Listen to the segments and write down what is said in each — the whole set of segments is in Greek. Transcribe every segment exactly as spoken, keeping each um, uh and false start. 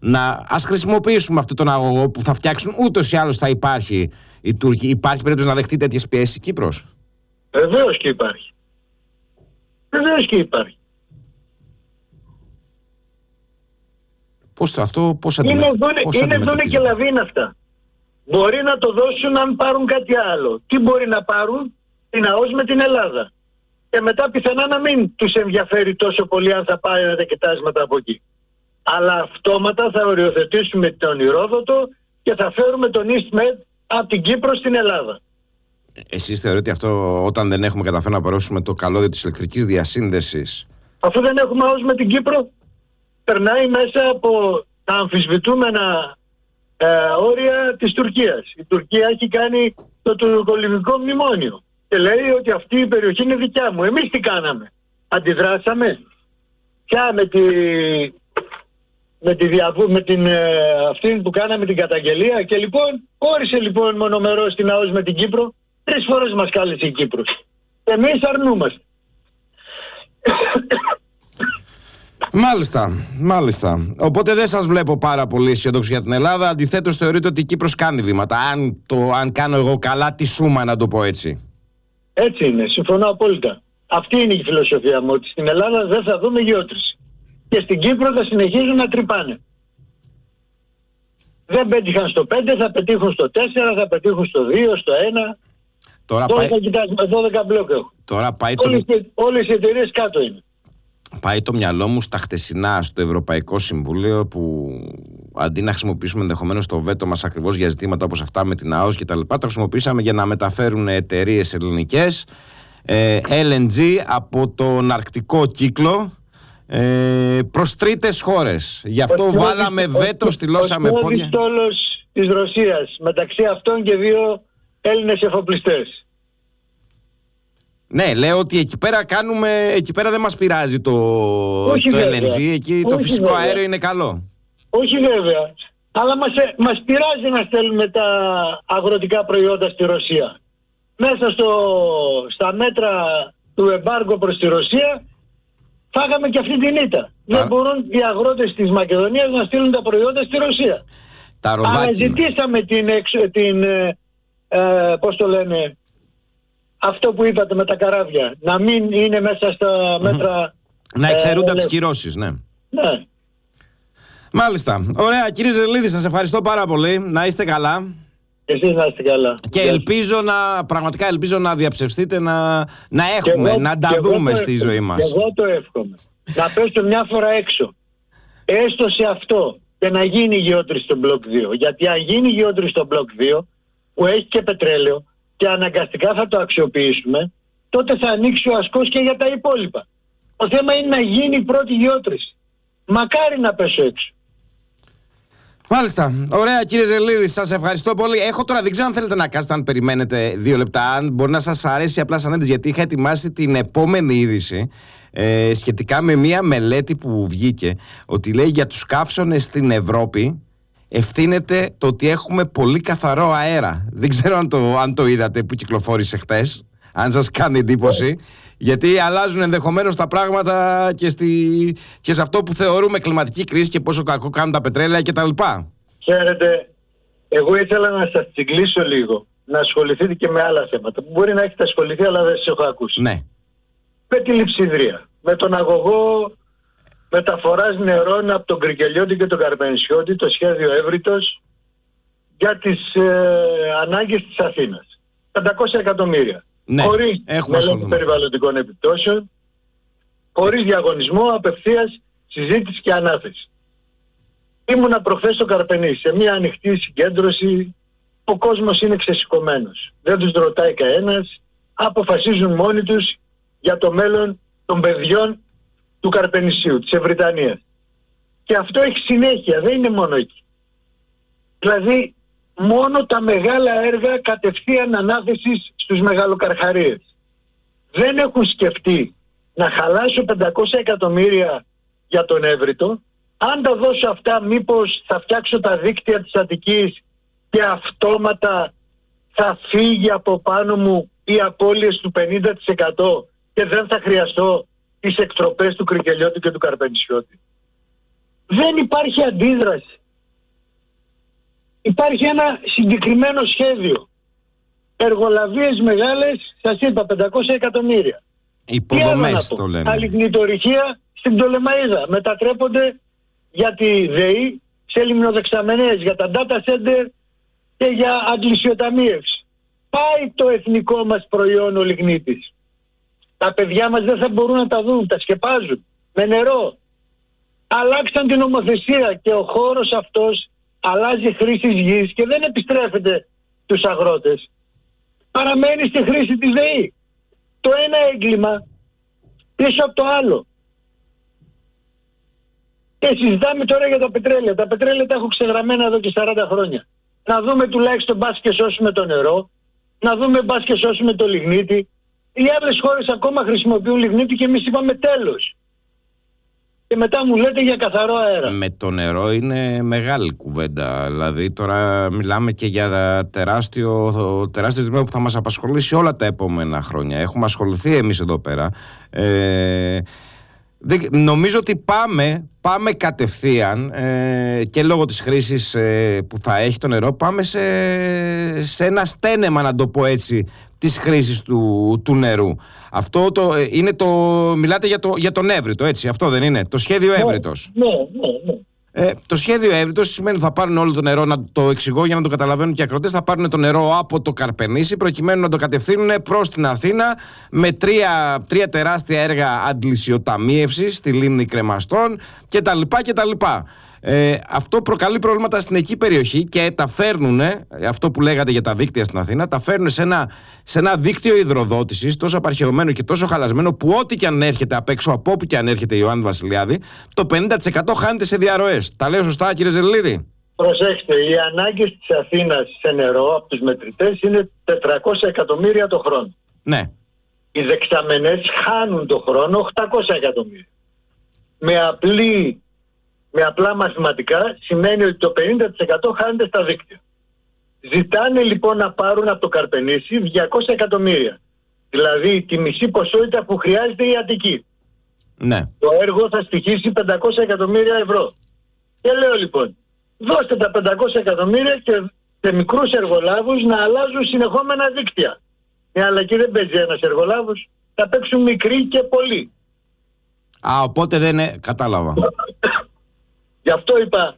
να ας χρησιμοποιήσουμε αυτόν τον αγωγό που θα φτιάξουν, ούτως ή άλλως θα υπάρχει οι Τούρκοι. Υπάρχει περίπτωση να δεχτεί τέτοιες πιέσεις η Κύπρος? Βεβαίως και υπάρχει. Βεβαίως και υπάρχει. Πώς αυτό, πώς Είναι δούνε και λαβίνα αυτά. Μπορεί να το δώσουν αν πάρουν κάτι άλλο. Τι μπορεί να πάρουν? Την ΑΟΣ με την Ελλάδα. Και μετά πιθανά να μην τους ενδιαφέρει τόσο πολύ αν θα πάρουν τα κοιτάσματα από εκεί. Αλλά αυτόματα θα οριοθετήσουμε τον Ηρόδοτο και θα φέρουμε τον EastMed από την Κύπρο στην Ελλάδα. Εσείς θεωρείτε αυτό, όταν δεν έχουμε καταφέρει να παρώσουμε το καλώδιο της ηλεκτρικής διασύνδεσης? Αφού δεν έχουμε ΑΟΣ με την Κύπρο, περνάει μέσα από τα αμφισβητούμενα ε, όρια της Τουρκίας. Η Τουρκία έχει κάνει το τουρκολιβικό μνημόνιο και λέει ότι αυτή η περιοχή είναι δικιά μου. Εμείς τι κάναμε? Αντιδράσαμε? Ποια με τη... με, τη διαβου... με την ε, αυτή που κάναμε την καταγγελία και λοιπόν όρισε λοιπόν μονομερός την ΑΟΣ με την Κύπρο. Τρεις φορές μας κάλεσε η Κύπρος. Εμείς αρνούμαστε. Μάλιστα, μάλιστα. Οπότε δεν σας βλέπω πάρα πολύ αισιόδοξο για την Ελλάδα. Αντιθέτως θεωρείτε ότι η Κύπρος κάνει βήματα. Αν, το, αν κάνω εγώ καλά τη σούμα, να το πω έτσι. Έτσι είναι, συμφωνώ απόλυτα. Αυτή είναι η φιλοσοφία μου, ότι στην Ελλάδα δεν θα δούμε γεώτρηση. Και στην Κύπρο θα συνεχίζουν να τρυπάνε. Δεν πέτυχαν στο πέντε, θα πετύχουν στο τέσσερα, θα πετύχουν στο δύο, στο ένα. Τώρα δώδεκα, πάει... κοιτάξτε, δώδεκα μπλοκ έχω. Τώρα πάει όλες, το... όλες οι εταιρείες κάτω είναι. Πάει το μυαλό μου στα χτεσινά στο Ευρωπαϊκό Συμβούλιο, που αντί να χρησιμοποιήσουμε ενδεχομένως το βέτο μας ακριβώς για ζητήματα όπως αυτά με την ΑΟΣ και τα λοιπά, το χρησιμοποιήσαμε για να μεταφέρουν εταιρείες ελληνικές ε, ελ εν τζι από τον Αρκτικό κύκλο ε, προς τρίτες χώρες. Γι' αυτό ο βάλαμε ο, βέτο, στυλώσαμε πόδια. Ο στόλος της Ρωσίας, μεταξύ αυτών και δύο Έλληνες εφοπλιστές. Ναι, λέω ότι εκεί πέρα κάνουμε, εκεί πέρα δεν μας πειράζει το, το ελ εν τζι, εκεί όχι το φυσικό βέβαια. Αέριο είναι καλό. Όχι βέβαια, αλλά μας, μας πειράζει να στέλνουμε τα αγροτικά προϊόντα στη Ρωσία. Μέσα στο, στα μέτρα του εμπάργου προς τη Ρωσία φάγαμε και αυτή την ήττα. Τα... Δεν μπορούν οι αγρότες της Μακεδονίας να στείλουν τα προϊόντα στη Ρωσία. Τα ροδάκια. Αλλά ζητήσαμε την, εξ, την ε, ε, πώς το λένε, αυτό που είπατε με τα καράβια, να μην είναι μέσα στα μέτρα... Mm-hmm. Να εξαιρούνται ε, από τις κυρώσεις, ναι. Ναι. Μάλιστα. Ωραία, κύριε Ζελίδη, σας ευχαριστώ πάρα πολύ. Να είστε καλά. Εσείς να είστε καλά. Και ελπίζω να, πραγματικά ελπίζω να διαψευστείτε, να, να έχουμε, εγώ, να τα δούμε στη ζωή μας. Εγώ το εύχομαι. Να πέσω μια φορά έξω. Έστω σε αυτό και να γίνει γεώτρηση στο μπλοκ δύο. Γιατί αν γίνει γεώτρηση στο μπλοκ δύο, που έχει και πετρέλαιο, και αναγκαστικά θα το αξιοποιήσουμε, τότε θα ανοίξει ο ασκός και για τα υπόλοιπα. Το θέμα είναι να γίνει η πρώτη γεώτρηση. Μακάρι να πέσω έξω. Μάλιστα. Ωραία, κύριε Ζελίδη, σας ευχαριστώ πολύ. Έχω τώρα, δεν ξέρω αν θέλετε να κάνετε, αν περιμένετε δύο λεπτά, αν μπορεί να σας αρέσει απλά σαν έντες, γιατί είχα ετοιμάσει την επόμενη είδηση ε, σχετικά με μια μελέτη που βγήκε, ότι λέει για τους καύσωνες στην Ευρώπη ευθύνεται το ότι έχουμε πολύ καθαρό αέρα. Δεν ξέρω αν το, αν το είδατε που κυκλοφόρησε χτες, αν σας κάνει εντύπωση. Γιατί αλλάζουν ενδεχομένως τα πράγματα και, στη, και σε αυτό που θεωρούμε κλιματική κρίση και πόσο κακό κάνουν τα πετρέλαια κτλ. Ξέρετε, εγώ ήθελα να σας τσιγκλίσω λίγο, να ασχοληθείτε και με άλλα θέματα που μπορεί να έχετε ασχοληθεί αλλά δεν σας έχω ακούσει. Ναι. Με τη λειψιδρία, με τον αγωγό μεταφοράς νερών από τον Κρικελιώτη και τον Καρπενσιώτη, το σχέδιο Εύρυτος για τις ε, ανάγκες της Αθήνας. πεντακόσια εκατομμύρια. Ναι, χωρίς μελέτη περιβαλλοντικών επιπτώσεων, χωρίς διαγωνισμό, απευθείας συζήτηση και ανάθεση. Ήμουνα προχθές στο Καρπενήσι, σε μια ανοιχτή συγκέντρωση, ο κόσμος είναι ξεσηκωμένος. Δεν τους ρωτάει κανένας, αποφασίζουν μόνοι τους για το μέλλον των παιδιών του Καρπενησίου, της Ευρυτανίας. Και αυτό έχει συνέχεια, δεν είναι μόνο εκεί. Δηλαδή, μόνο τα μεγάλα έργα κατευθείαν ανάθεσης στους μεγαλοκαρχαρίες. Δεν έχουν σκεφτεί να χαλάσω πεντακόσια εκατομμύρια για τον Εύρυτο. Αν τα δώσω αυτά, μήπως θα φτιάξω τα δίκτυα της Αττικής και αυτόματα θα φύγει από πάνω μου οι απώλειες του πενήντα τοις εκατό και δεν θα χρειαστώ τις εκτροπές του Κρικελιώτη και του Καρπενσιώτη. δεν υπάρχει αντίδραση. Υπάρχει ένα συγκεκριμένο σχέδιο. Εργολαβίες μεγάλες, σας είπα, πεντακόσια εκατομμύρια. Υποδομές το λένε. Αλιγνητορυχεία στην Πτολεμαΐδα μετατρέπονται για τη ΔΕΗ σε λιμνοδεξαμενές, για τα data center και για αντλησιοταμίευση. Πάει το εθνικό μας προϊόν ο λιγνίτης. Τα παιδιά μας δεν θα μπορούν να τα δουν, τα σκεπάζουν με νερό. Αλλάξαν την νομοθεσία και ο χώρος αυτός αλλάζει χρήση γης και δεν επιστρέφεται στους αγρότες. Παραμένει στη χρήση της ΔΕΗ. Το ένα έγκλημα πίσω από το άλλο. Και συζητάμε τώρα για τα πετρέλαια. Τα πετρέλαια τα έχω ξεγραμμένα εδώ και σαράντα χρόνια. Να δούμε τουλάχιστον μπας και σώσουμε το νερό, να δούμε μπας και σώσουμε το λιγνίτη. Οι άλλες χώρες ακόμα χρησιμοποιούν λιγνίτη και εμείς είπαμε τέλος. Και μετά μου λέτε για καθαρό αέρα. Με το νερό είναι μεγάλη κουβέντα. Δηλαδή τώρα μιλάμε και για τεράστιο, τεράστιο ζήτημα που θα μας απασχολήσει όλα τα επόμενα χρόνια. Έχουμε ασχοληθεί εμείς εδώ πέρα. Ε, νομίζω ότι πάμε, πάμε κατευθείαν ε, και λόγω της χρήσης ε, που θα έχει το νερό, πάμε σε, σε ένα στένεμα, να το πω έτσι, της χρήσης του, του νερού. Αυτό το, είναι το, μιλάτε για, το, για τον Εύρητο, έτσι, αυτό δεν είναι, το σχέδιο ναι, Εύρητος. Ναι, ναι, ναι. Ε, το σχέδιο Εύρητος σημαίνει ότι θα πάρουν όλο το νερό, να το εξηγώ για να το καταλαβαίνουν και οι ακροτές, θα πάρουν το νερό από το Καρπενήσι προκειμένου να το κατευθύνουν προς την Αθήνα με τρία, τρία τεράστια έργα αντλησιοταμίευσης στη λίμνη Κρεμαστών κτλ. κτλ. Ε, αυτό προκαλεί προβλήματα στην εκεί περιοχή και τα φέρνουν, αυτό που λέγατε για τα δίκτυα στην Αθήνα, τα φέρνουν σε ένα, σε ένα δίκτυο υδροδότησης τόσο απαρχαιωμένο και τόσο χαλασμένο που ό,τι και αν έρχεται απ' έξω, από όπου και αν έρχεται η Ιωάννη Βασιλιάδη, το πενήντα τοις εκατό χάνεται σε διαρροές. Τα λέω σωστά, κύριε Ζελίδη? Προσέξτε, οι ανάγκες της Αθήνας σε νερό από τους μετρητές είναι τετρακόσια εκατομμύρια το χρόνο. Ναι. Οι δεξαμενές χάνουν το χρόνο οκτακόσια εκατομμύρια. Με απλή Με απλά μαθηματικά σημαίνει ότι το πενήντα τοις εκατό χάνεται στα δίκτυα. Ζητάνε λοιπόν να πάρουν από το Καρπενήσι διακόσια εκατομμύρια. Δηλαδή τη μισή ποσότητα που χρειάζεται η Αττική. Ναι. Το έργο θα στοιχήσει πεντακόσια εκατομμύρια ευρώ. Και λέω λοιπόν, δώστε τα πεντακόσια εκατομμύρια και σε μικρούς εργολάβους να αλλάζουν συνεχόμενα δίκτυα. Ναι, αλλά εκεί δεν παίζει ένας εργολάβος, θα παίξουν μικροί και πολλοί. Α, οπότε δεν είναι, κατάλαβα. Γι' αυτό είπα,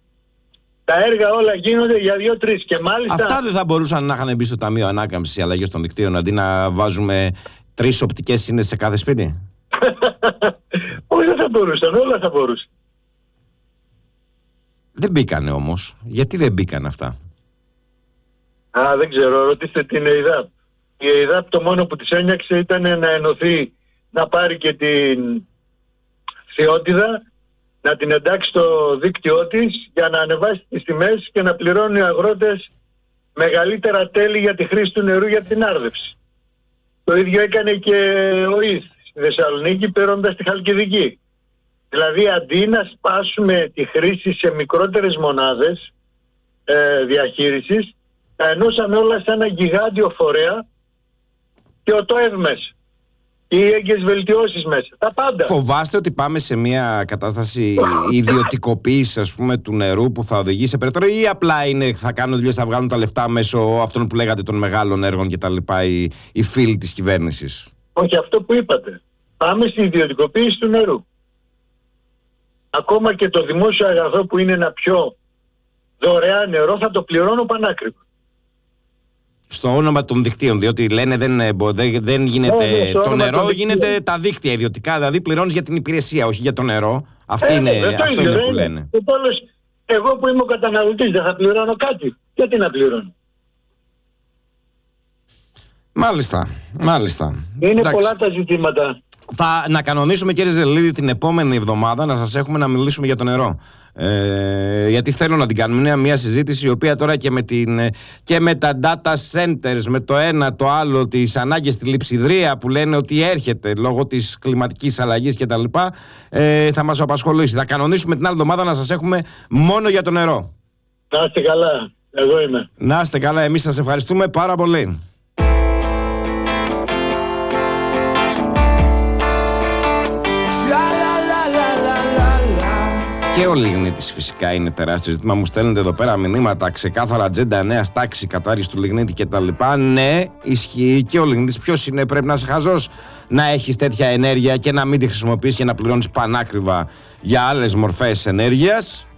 τα έργα όλα γίνονται για δύο-τρεις και μάλιστα... Αυτά δεν θα μπορούσαν να είχαν μπει στο Ταμείο Ανάκαμψης ή αλλαγές των δικτύων αντί να βάζουμε τρεις οπτικές σύνδεσεις σε κάθε σπίτι? Όχι, δεν θα μπορούσαν, όλα θα μπορούσαν. Δεν μπήκανε όμως. Γιατί δεν μπήκαν αυτά? Α, δεν ξέρω, ρωτήστε την ΕΙΔΑΠ. Η ΕΙΔΑΠ το μόνο που της ένιωξε ήταν να ενωθεί, να πάρει και την Θεότιδα, να την εντάξει στο δίκτυό της για να ανεβάσει τις τιμές και να πληρώνουν οι αγρότες μεγαλύτερα τέλη για τη χρήση του νερού για την άρδευση. Το ίδιο έκανε και ο ΙΣ στη Θεσσαλονίκη παίρνοντας τη Χαλκιδική. Δηλαδή αντί να σπάσουμε τη χρήση σε μικρότερες μονάδες ε, διαχείρισης, τα ενώσαμε όλα σε ένα γιγάντιο φορέα και ο ΤΟΕΒ μέσα. Οι έγκες βελτιώσεις μέσα. Τα πάντα. Φοβάστε ότι πάμε σε μια κατάσταση ιδιωτικοποίησης, ας πούμε, του νερού που θα οδηγήσει σε περαιτέρω, ή απλά είναι, θα κάνουν δουλειές, θα βγάλουν τα λεφτά μέσω αυτών που λέγατε των μεγάλων έργων και τα λοιπά, οι, οι φίλοι της κυβέρνησης? Όχι, αυτό που είπατε. Πάμε στη ιδιωτικοποίηση του νερού. Ακόμα και το δημόσιο αγαθό που είναι ένα πιο δωρεάν νερό θα το πληρώνω πανάκριβο. Στο όνομα των δικτύων, διότι λένε δεν, δεν γίνεται ναι, το νερό, γίνεται τα δίκτυα ιδιωτικά, δηλαδή πληρώνεις για την υπηρεσία, όχι για το νερό. Αυτή ε, είναι, ε, αυτό είναι, είναι που λένε. Και τέλος, εγώ που είμαι ο καταναλωτής δεν θα πληρώνω κάτι. Γιατί να πληρώνω? Μάλιστα, μάλιστα. Είναι εντάξει. Πολλά τα ζητήματα. Θα να κανονίσουμε, κύριε Ζελίδη, την επόμενη εβδομάδα να σας έχουμε να μιλήσουμε για το νερό. Ε, γιατί θέλω να την κάνουμε. Είναι μια συζήτηση η οποία τώρα και με, την, και με τα data centers, με το ένα το άλλο, τις ανάγκες στη λειψιδρία που λένε ότι έρχεται λόγω της κλιματικής αλλαγής κτλ. Ε, θα μας απασχολήσει. Θα κανονίσουμε την άλλη εβδομάδα να σας έχουμε μόνο για το νερό. Να είστε καλά. Εγώ είμαι. Να είστε καλά. Εμείς σας ευχαριστούμε πάρα πολύ. Και ο λιγνίτης φυσικά είναι τεράστιο ζήτημα. Μου στέλνετε εδώ πέρα μηνύματα, ξεκάθαρα ατζέντα νέα τάξη, κατάργηση του λιγνίτη κτλ. Ναι, ισχύει και ο λιγνίτης. Ποιος είναι, πρέπει να είσαι χαζός να έχεις τέτοια ενέργεια και να μην τη χρησιμοποιείς και να πληρώνεις πανάκριβα για άλλες μορφές ενέργειας.